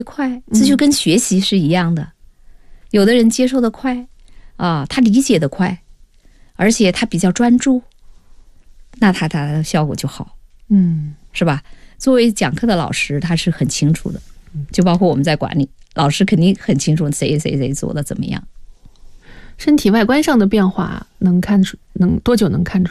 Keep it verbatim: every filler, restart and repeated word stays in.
快，这就跟学习是一样的。嗯、有的人接受的快啊，他理解的快，而且他比较专注，那他他的效果就好， 嗯， 是吧？作为讲课的老师，他是很清楚的，就包括我们在管理，老师肯定很清楚谁谁谁做的怎么样。 身体外观上的变化能看出，能多久能看出？